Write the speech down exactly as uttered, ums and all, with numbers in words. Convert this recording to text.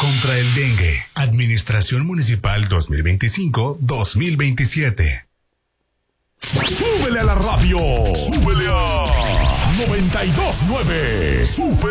contra el dengue. Administración Municipal dos mil veinticinco dos mil veintisiete. ¡Súbele a la radio! ¡Súbele a noventa y dos nueve! ¡Súper!